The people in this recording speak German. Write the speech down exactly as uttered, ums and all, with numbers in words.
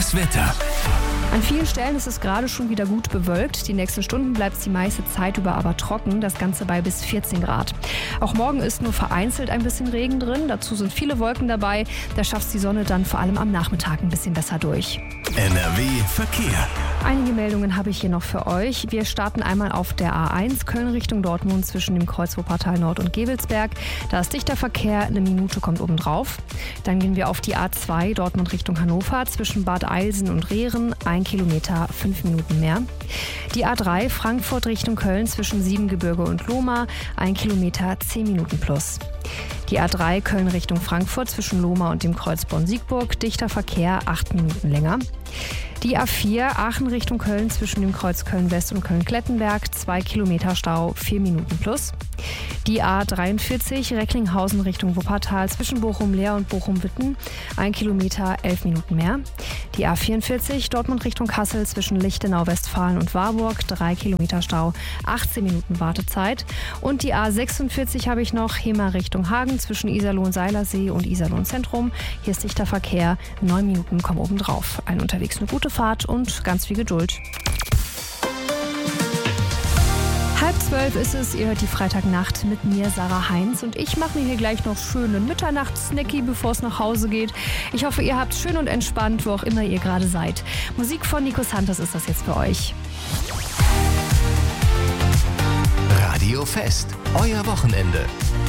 Das Wetter. An vielen Stellen ist es gerade schon wieder gut bewölkt. Die nächsten Stunden bleibt es die meiste Zeit über aber trocken, das Ganze bei bis vierzehn Grad. Auch morgen ist nur vereinzelt ein bisschen Regen drin, dazu sind viele Wolken dabei. Da schafft die Sonne dann vor allem am Nachmittag ein bisschen besser durch. N R W Verkehr. Einige Meldungen habe ich hier noch für euch. Wir starten einmal auf der A eins Köln Richtung Dortmund zwischen dem Kreuz Wuppertal Nord und Gevelsberg. Da ist dichter Verkehr, eine Minute kommt obendrauf. Dann gehen wir auf die A zwei Dortmund Richtung Hannover zwischen Bad Eilsen und Rehren. Ein Kilometer, fünf Minuten mehr. Die A drei Frankfurt Richtung Köln zwischen Siebengebirge und Lohmar. Ein Kilometer, zehn Minuten plus. Die A drei Köln Richtung Frankfurt zwischen Lohmar und dem Kreuz Bonn-Siegburg. Dichter Verkehr, acht Minuten länger. Die A vier Aachen Richtung Köln zwischen dem Kreuz Köln-West und Köln-Klettenberg. zwei Kilometer Stau, vier Minuten plus. Die A dreiundvierzig Recklinghausen Richtung Wuppertal zwischen Bochum-Leer und Bochum-Witten. ein Kilometer, elf Minuten mehr. Die A vierundvierzig Dortmund Richtung Kassel zwischen Lichtenau-Westfalen und Warburg. drei Kilometer Stau, achtzehn Minuten Wartezeit. Und die A sechsundvierzig habe ich noch, Hemer Richtung Hagen zwischen Iserlohn-Seilersee und Iserlohn-Zentrum. Hier ist dichter Verkehr, neun Minuten kommen obendrauf. Ein unterwegs eine gute Fahrt und ganz viel Geduld. Halb zwölf ist es, ihr hört die Freitagnacht mit mir, Sarah Heinz. Und ich mache mir hier gleich noch schönen Mitternachtssnacky, bevor es nach Hause geht. Ich hoffe, ihr habt schön und entspannt, wo auch immer ihr gerade seid. Musik von Nico Santos ist das jetzt für euch. Radio Fest, euer Wochenende.